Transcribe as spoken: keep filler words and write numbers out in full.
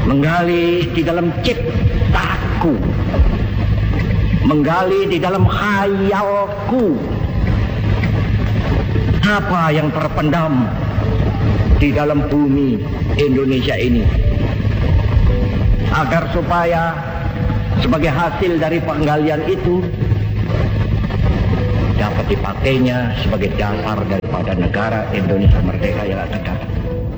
menggali di dalam ciptaku, menggali di dalam khayalku, apa yang terpendam di dalam bumi Indonesia ini, agar supaya sebagai hasil dari penggalian itu dapat dipakainya sebagai dasar daripada negara Indonesia merdeka yang akan datang.